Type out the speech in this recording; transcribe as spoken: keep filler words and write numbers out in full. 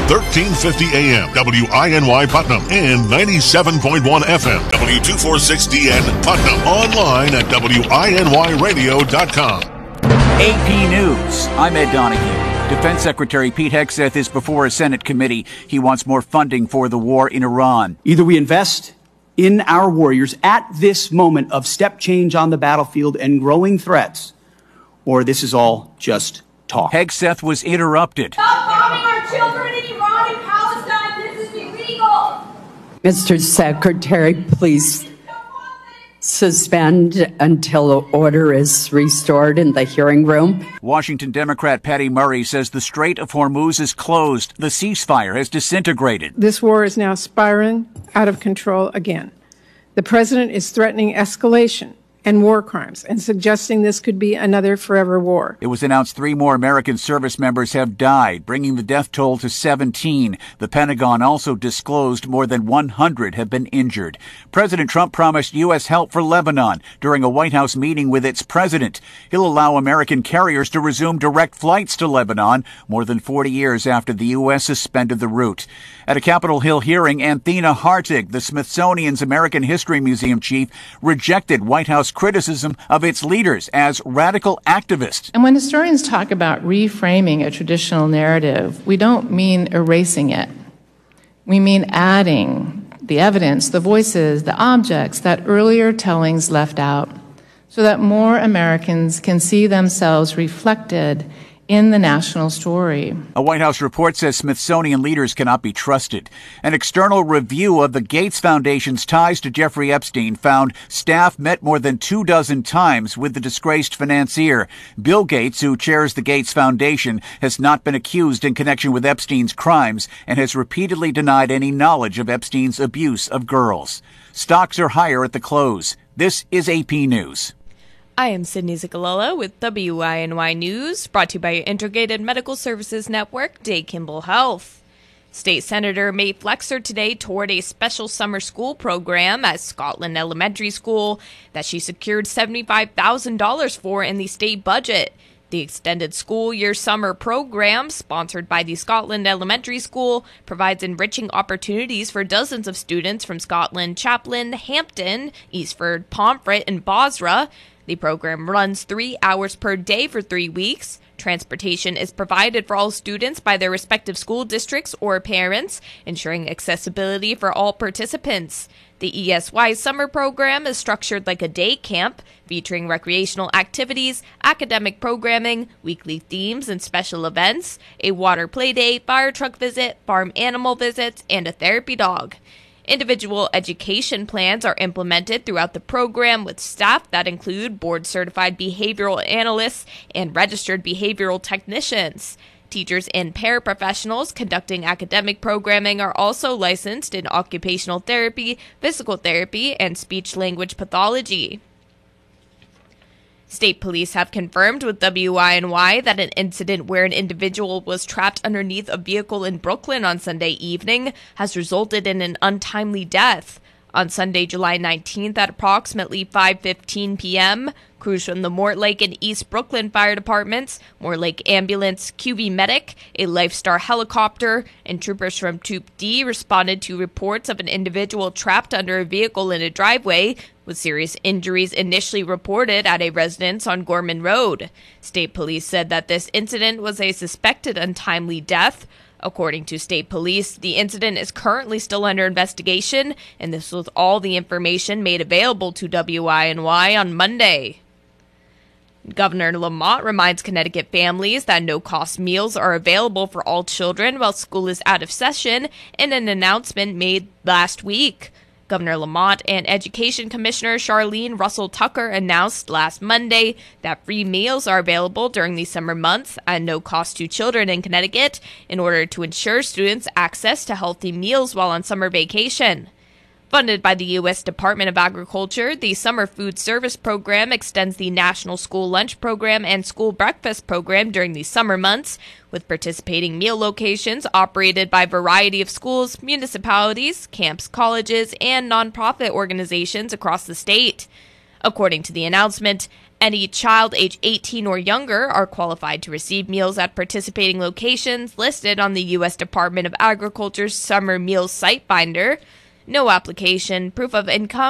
thirteen fifty A M, W I N Y Putnam, and ninety-seven point one F M, W two forty-six D N Putnam. Online at W I N Y radio dot com. A P News, I'm Ed Donahue. Defense Secretary Pete Hegseth is before a Senate committee. He wants more funding for the war in Iran. Either we invest in our warriors at this moment of step change on the battlefield and growing threats, or this is all just talk. Hegseth was interrupted. Stop bombing our children in Iran and Palestine. This is illegal. Mister Secretary, please suspend until order is restored in the hearing room. Washington Democrat Patty Murray says the Strait of Hormuz is closed. The ceasefire has disintegrated. This war is now spiraling out of control again. The president is threatening escalation and war crimes and suggesting this could be another forever war. It was announced three more American service members have died, bringing the death toll to seventeen. The Pentagon also disclosed more than one hundred have been injured. President Trump promised U S help for Lebanon during a White House meeting with its president. He'll allow American carriers to resume direct flights to Lebanon more than forty years after the U S suspended the route. At a Capitol Hill hearing, Anthena Hartig, the Smithsonian's American History Museum chief, rejected White House criticism of its leaders as radical activists. And when historians talk about reframing a traditional narrative, we don't mean erasing it. We mean adding the evidence, the voices, the objects that earlier tellings left out, so that more Americans can see themselves reflected in the national story. A White House report says Smithsonian leaders cannot be trusted. An external review of the Gates Foundation's ties to Jeffrey Epstein found staff met more than two dozen times with the disgraced financier. Bill Gates, who chairs the Gates Foundation, has not been accused in connection with Epstein's crimes and has repeatedly denied any knowledge of Epstein's abuse of girls. Stocks are higher at the close. This is A P News. I am Sydney Zicalella with W I N Y News, brought to you by your Integrated Medical Services Network, Day Kimball Health. State Senator May Flexer today toured a special summer school program at Scotland Elementary School that she secured seventy-five thousand dollars for in the state budget. The extended school year summer program, sponsored by the Scotland Elementary School, provides enriching opportunities for dozens of students from Scotland, Chaplin, Hampton, Eastford, Pomfret, and Bosra. The program runs three hours per day for three weeks. Transportation is provided for all students by their respective school districts or parents, ensuring accessibility for all participants. The E S Y summer program is structured like a day camp, featuring recreational activities, academic programming, weekly themes and special events, a water play day, fire truck visit, farm animal visits, and a therapy dog. Individual education plans are implemented throughout the program with staff that include board-certified behavioral analysts and registered behavioral technicians. Teachers and paraprofessionals conducting academic programming are also licensed in occupational therapy, physical therapy, and speech-language pathology. State police have confirmed with W I N Y that an incident where an individual was trapped underneath a vehicle in Brooklyn on Sunday evening has resulted in an untimely death. On Sunday, July nineteenth at approximately five fifteen p.m., crews from the Mortlake and East Brooklyn Fire Departments, Mortlake Ambulance, Q V Medic, a Lifestar helicopter, and troopers from Troop D responded to reports of an individual trapped under a vehicle in a driveway, with serious injuries initially reported at a residence on Gorman Road. State police said that this incident was a suspected untimely death. According to state police, the incident is currently still under investigation, and this was all the information made available to W I N Y on Monday. Governor Lamont reminds Connecticut families that no-cost meals are available for all children while school is out of session in an announcement made last week. Governor Lamont and Education Commissioner Charlene Russell Tucker announced last Monday that free meals are available during the summer months at no cost to children in Connecticut in order to ensure students access to healthy meals while on summer vacation. Funded by the U S Department of Agriculture, the Summer Food Service Program extends the National School Lunch Program and School Breakfast Program during the summer months, with participating meal locations operated by a variety of schools, municipalities, camps, colleges, and nonprofit organizations across the state. According to the announcement, Any child age eighteen or younger are qualified to receive meals at participating locations listed on the U S Department of Agriculture's Summer Meals Site Finder. No application, proof of income,